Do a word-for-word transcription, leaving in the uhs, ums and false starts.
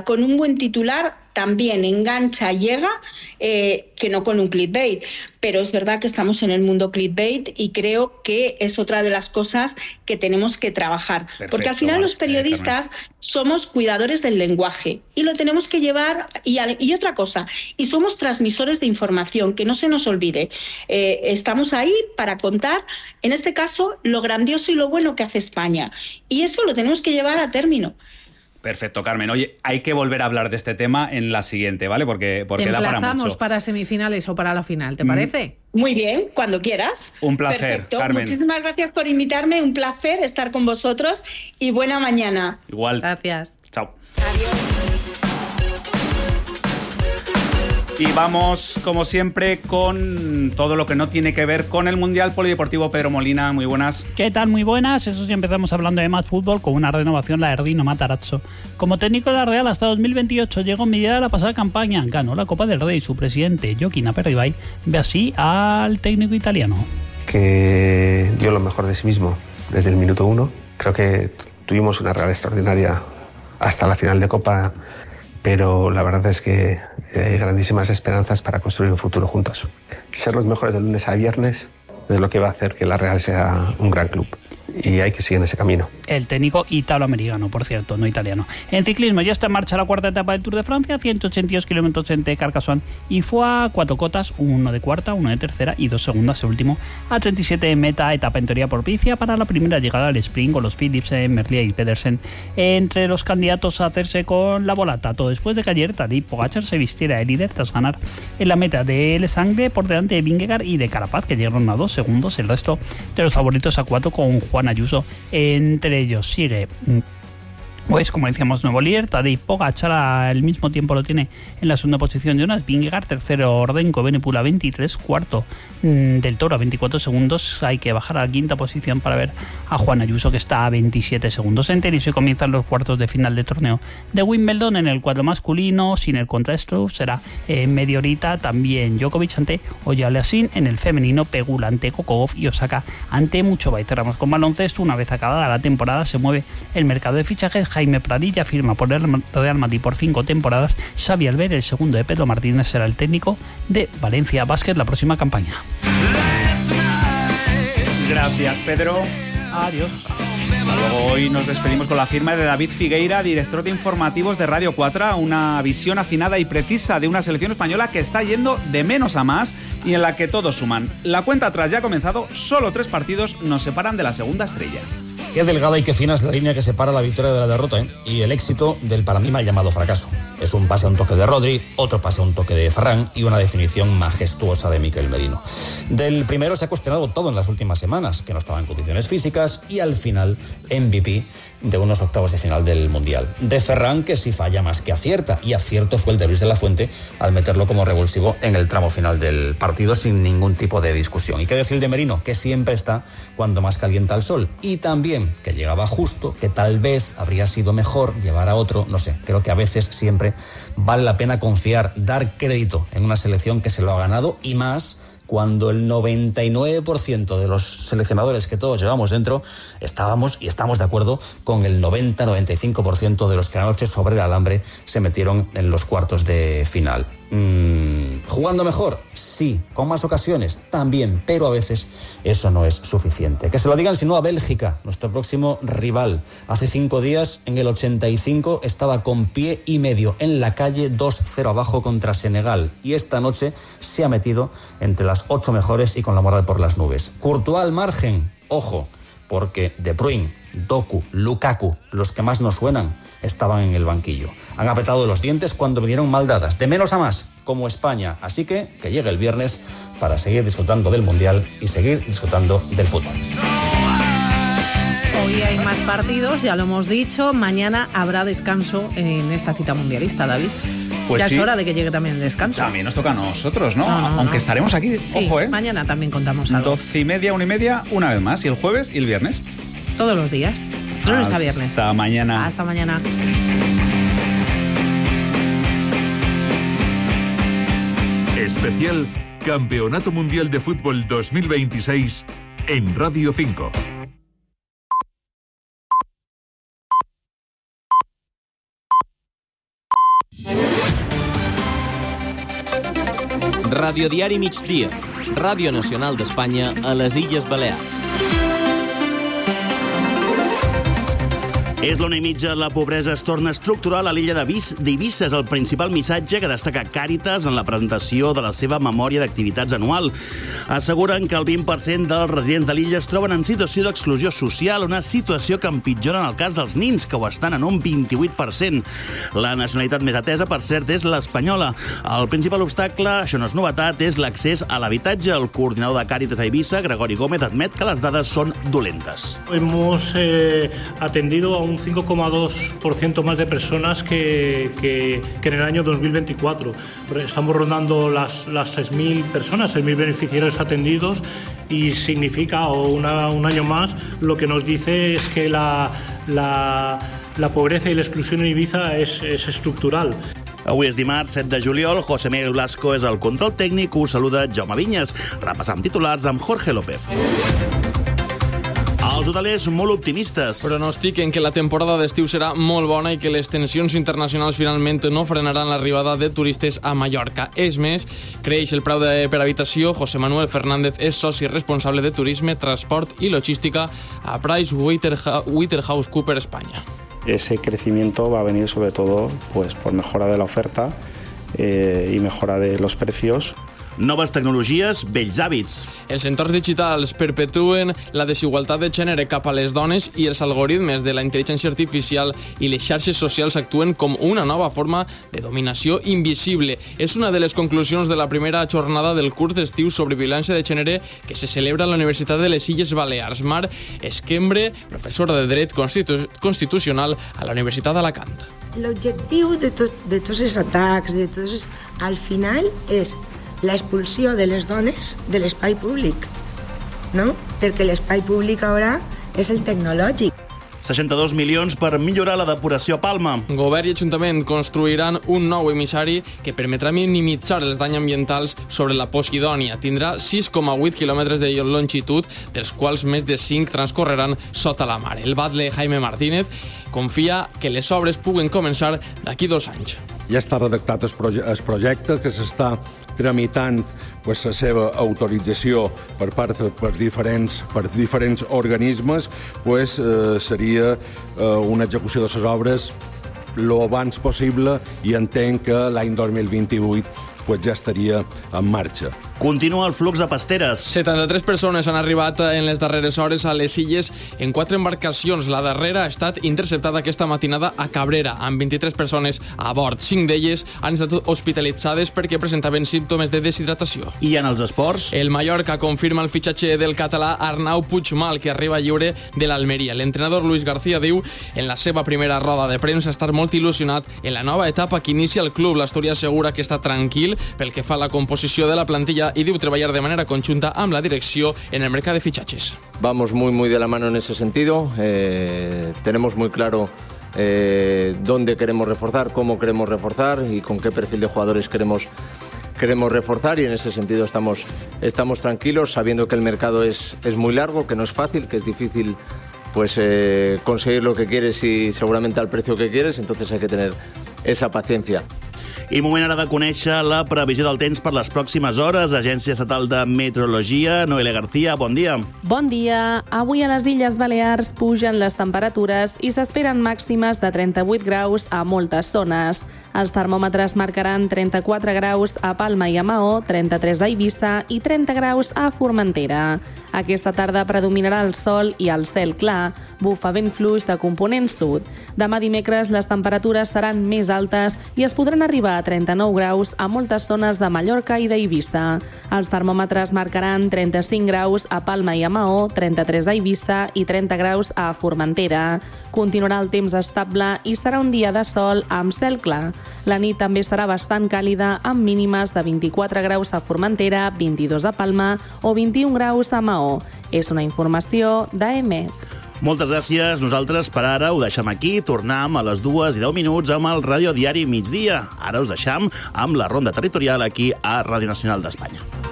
con un buen titular también engancha, llega, eh, que no con un clickbait. Pero es verdad que estamos en el mundo clickbait y creo que es otra de las cosas que tenemos que trabajar. Perfecto, porque al final Mar- los periodistas eh, somos cuidadores del lenguaje y lo tenemos que llevar. Y, y otra cosa, y somos transmisores de información, que no se nos olvide. Eh, estamos ahí para contar, en este caso, lo grandioso y lo bueno que hace España. Y eso lo tenemos que llevar a término. Perfecto, Carmen. Oye, hay que volver a hablar de este tema en la siguiente, ¿vale? Porque, porque Te da para mucho. emplazamos para semifinales o para la final, ¿te parece? Muy bien, cuando quieras. Un placer, Perfecto. Carmen. Muchísimas gracias por invitarme, un placer estar con vosotros y buena mañana. Igual. Gracias. Chao. Adiós. Y vamos, como siempre, con todo lo que no tiene que ver con el Mundial Polideportivo. Pedro Molina, muy buenas. ¿Qué tal? Muy buenas. Eso sí, empezamos hablando de más fútbol con una renovación, la de Erdino Matarazzo. Como técnico de la Real hasta dos mil veintiocho, llegó en medida de la pasada campaña, ganó la Copa del Rey. Su presidente, Joaquín Aperribay, ve así al técnico italiano. Que dio lo mejor de sí mismo desde el minuto uno. Creo que tuvimos una Real extraordinaria hasta la final de Copa, pero la verdad es que hay grandísimas esperanzas para construir un futuro juntos. Ser los mejores de lunes a viernes es lo que va a hacer que la Real sea un gran club. Y hay que seguir en ese camino. El técnico italoamericano, por cierto, no italiano. En ciclismo ya está en marcha la cuarta etapa del Tour de Francia, ciento ochenta y dos kilómetros entre Carcassonne y fue a cuatro cotas, uno de cuarta, uno de tercera y dos segundas, el último a treinta y siete de meta, etapa en teoría propicia para la primera llegada al sprint con los Philipsen, Merlier y Pedersen entre los candidatos a hacerse con la volata. Todo después de que ayer Tadej Pogačar se vistiera de líder tras ganar en la meta de Le Sangre por delante de Vingegaard y de Carapaz, que llegaron a dos segundos, el resto de los favoritos a cuatro con Juan Ayuso entre ellos. Sigue, pues como decíamos, nuevo líder, Tadej Pogačar, al mismo tiempo lo tiene en la segunda posición Jonas Vingegaard, tercero Ordenko Benepul a veintitrés, cuarto mmm, del Toro a veinticuatro segundos. Hay que bajar a la quinta posición para ver a Juan Ayuso, que está a veintisiete segundos. En tenis hoy comienzan los cuartos de final de torneo de Wimbledon. En el cuadro masculino, sin el contra Struff, será en media horita también Djokovic ante Oyaleasin. En el femenino, Pegula ante Kokogov y Osaka ante Muchova. Y cerramos con baloncesto. Una vez acabada la temporada se mueve el mercado de fichajes. Jaime Pradilla firma por el Real Madrid por cinco temporadas. Xavi Alber, el segundo de Pedro Martínez, será el técnico de Valencia Basket la próxima campaña. Gracias, Pedro. Adiós. Hasta luego. Hoy nos despedimos con la firma de David Figueira, director de informativos de Radio cuatro, una visión afinada y precisa de una selección española que está yendo de menos a más y en la que todos suman. La cuenta atrás ya ha comenzado, solo tres partidos nos separan de la segunda estrella. Qué delgada y qué fina es la línea que separa la victoria de la derrota, ¿eh? Y el éxito del para mí mal llamado fracaso. Es un pase a un toque de Rodri, otro pase a un toque de Ferran y una definición majestuosa de Mikel Merino. Del primero se ha cuestionado todo en las últimas semanas, que no estaba en condiciones físicas, y al final M V P de unos octavos de final del Mundial. De Ferran, que sí falla más que acierta, y acierto fue el de Luis de la Fuente al meterlo como revulsivo en el tramo final del partido sin ningún tipo de discusión. Y qué decir de Merino, que siempre está cuando más calienta el sol, y también que llegaba justo, que tal vez habría sido mejor llevar a otro, no sé, creo que a veces siempre vale la pena confiar, dar crédito en una selección que se lo ha ganado, y más cuando el noventa y nueve por ciento de los seleccionadores que todos llevamos dentro estábamos y estamos de acuerdo con el noventa a noventa y cinco por ciento de los que anoche sobre el alambre se metieron en los cuartos de final. Mm, ¿Jugando mejor? Sí. ¿Con más ocasiones? También, pero a veces eso no es suficiente. Que se lo digan si no a Bélgica, nuestro próximo rival. Hace cinco días, en el ochenta y cinco, estaba con pie y medio en la calle, dos cero abajo contra Senegal, y esta noche se ha metido entre las ocho mejores y con la moral por las nubes. Courtois al margen, ojo, porque De Bruyne, Doku, Lukaku, los que más nos suenan, estaban en el banquillo. Han apretado los dientes cuando vinieron mal dadas, de menos a más, como España. Así que que llegue el viernes para seguir disfrutando del Mundial y seguir disfrutando del fútbol. Hoy hay más partidos, ya lo hemos dicho. Mañana habrá descanso en esta cita mundialista, David. Pues ya sí. Es hora de que llegue también el descanso. También nos toca a nosotros, ¿no? No, no, Aunque no. estaremos aquí, Sí, ojo, ¿eh? mañana también contamos algo. Doce y media, una y media, una vez más. Y el jueves y el viernes. Todos los días, lunes Hasta a viernes. Hasta mañana. Hasta mañana. Especial Campeonato Mundial de Fútbol dos mil veintiséis en Radio cinco. Radiodiari Migdia, Ràdio Nacional d'Espanya a les Illes Balears. És l'una i mitja, la pobresa es torna estructural a l'illa d'Eivissa. És el principal missatge que destaca Càritas en la presentació de la seva memòria d'activitats anual. Asseguren que el vint per cent dels residents de l'illa es troben en situació d'exclusió social, una situació que empitjora en el cas dels nins, que ho estan en un vint-i-vuit per cent. La nacionalitat més atesa, per cert, és l'espanyola. El principal obstacle, això no és novetat, és l'accés a l'habitatge. El coordinador de Càritas a Eivissa, Gregori Gómez, admet que les dades són dolentes. Hemos eh, atendido a un cinco coma dos por ciento más de personas que, que, que en el año dos mil veinticuatro. Estamos rondando las, las seis mil personas, seis mil beneficiarios atendidos, y significa, o una, un año más, lo que nos dice es que la, la, la pobreza y la exclusión en Ibiza es, es estructural. Avui és dimarts, set de juliol. José Miguel Blasco és el control tècnic. Us saluda Jaume Vinyes. Repassam titulars amb Jorge López. Els hotelers molt optimistes. Pronostiquen que la temporada d'estiu serà molt bona i que les tensions internacionals finalment no frenaran l'arribada de turistes a Mallorca. És més, creix el preu de, per habitació. José Manuel Fernández és soci responsable de turisme, transport i logística a PricewaterhouseCoopers España. Ese crecimiento va a venir sobre todo pues, por mejora de la oferta eh, y mejora de los precios. Noves tecnologies, vells hàbits. Els entorns digitals perpetuen la desigualtat de gènere cap a les dones i els algoritmes de la intel·ligència artificial i les xarxes socials actuen com una nova forma de dominació invisible. És una de les conclusions de la primera jornada del curs d'estiu sobre violència de gènere que se celebra a la Universitat de les Illes Balears. Mar Esquembre, professora de Dret Constitu- Constitucional a la Universitat d'Alacant. L'objectiu de, to de tots els atacs, de tots els... al final és l'expulsió de les dones de l'espai públic, no? Perquè l'espai públic ara és el tecnològic. seixanta-dos milions per millorar la depuració a Palma. Govern i Ajuntament construiran un nou emissari que permetrà minimitzar els danys ambientals sobre la Posidònia. Tindrà sis coma vuit quilòmetres de longitud, dels quals més de cinc transcorreran sota la mar. El batle Jaime Martínez confia que les obres puguen començar d'aquí dos anys. Ja està redactat el, proje el projecte, que s'està tramitant pues, la seva autorització per part per diferents, per diferents organismes, pues, eh, seria eh, una execució de les obres lo abans possible i entenc que l'any dos mil vint-i-vuit pues, ja estaria en marxa. Continua el flux de pasteres. setanta-tres persones han arribat en les darreres hores a les illes en quatre embarcacions. La darrera ha estat interceptada aquesta matinada a Cabrera, amb vint-i-tres persones a bord. Cinc d'elles han estat hospitalitzades perquè presentaven símptomes de deshidratació. I en els esports? El Mallorca confirma el fitxatge del català Arnau Puigmal, que arriba lliure de l'Almeria. L'entrenador Luis García diu en la seva primera roda de premsa estar molt il·lusionat en la nova etapa que inicia el club. L'Astúria assegura que està tranquil pel que fa a la composició de la plantilla y diu treballar de manera conjunta amb la direcció en el mercado de fichajes. Vamos muy muy de la mano en ese sentido. Eh, tenemos muy claro eh, dónde queremos reforzar, cómo queremos reforzar y con qué perfil de jugadores queremos queremos reforzar, y en ese sentido estamos, estamos tranquilos, sabiendo que el mercado es, es muy largo, que no es fácil, que es difícil pues eh, conseguir lo que quieres y seguramente al precio que quieres, entonces hay que tener esa paciencia. I moment ara de conèixer la previsió del temps per les pròximes hores. Agència Estatal de Meteorologia, Noelia García, bon dia. Bon dia. Avui a les Illes Balears pugen les temperatures i s'esperen màximes de trenta-vuit graus a moltes zones. Els termòmetres marcaran trenta-quatre graus a Palma i a Maó, trenta-tres a Eivissa i trenta graus a Formentera. Aquesta tarda predominarà el sol i el cel clar. Bufa vent fluix de component sud. Demà dimecres les temperatures seran més altes i es podran arribar a trenta-nou graus a moltes zones de Mallorca i d'Eivissa. Els termòmetres marcaran trenta-cinc graus a Palma i a Maó, trenta-tres a Eivissa i trenta graus a Formentera. Continuarà el temps estable i serà un dia de sol amb cel clar. La nit també serà bastant càlida amb mínimes de vint-i-quatre graus a Formentera, vint-i-dos a Palma o vint-i-un graus a Maó. És una informació d'A E M E T. Moltes gràcies. Nosaltres per ara ho deixem aquí. Tornem a les dues i deu minuts amb el Ràdio Diari Migdia. Ara us deixem amb la ronda territorial aquí a Ràdio Nacional d'Espanya.